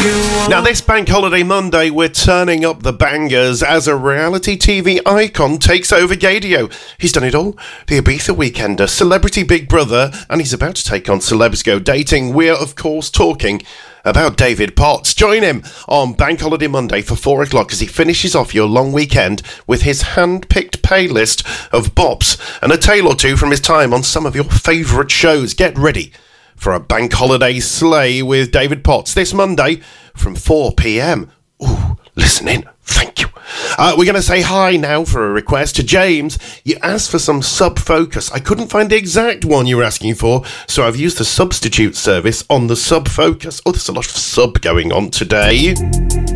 Now, this Bank Holiday Monday, we're turning up the bangers as a reality TV icon takes over Gadio. He's done it all. The Ibiza Weekender, Celebrity Big Brother, and he's about to take on Celebs Go Dating. We're, of course, talking about David Potts. Join him on Bank Holiday Monday for 4 o'clock as he finishes off your long weekend with his hand-picked playlist of bops and a tale or two from his time on some of your favourite shows. Get ready for a bank holiday sleigh with David Potts this Monday from 4 p.m. Ooh, listen in. Thank you. We're going to say hi now for a request to James. You asked for some sub focus. I couldn't find the exact one you were asking for, so I've used the substitute service on the sub focus. Oh, there's a lot of sub going on today.